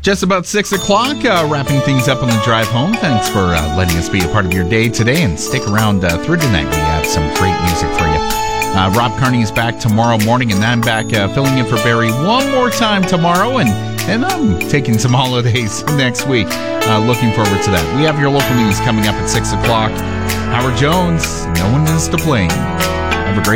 Just about 6 o'clock, wrapping things up on the drive home. Thanks for letting us be a part of your day today, and stick around through tonight. We have some great music for you. Rob Carney is back tomorrow morning, and I'm back filling in for Barry one more time tomorrow, and I'm taking some holidays next week. Looking forward to that. We have your local news coming up at 6 o'clock. Howard Jones, no one is to blame. Have a great